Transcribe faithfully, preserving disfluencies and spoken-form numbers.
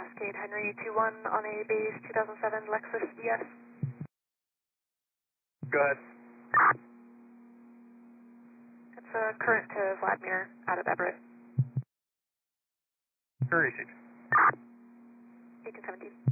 Cascade Henry two one on a base two thousand seven Lexus E S. Go ahead. It's a current to Vladimir out of Everett. Received. eighteen seventeen.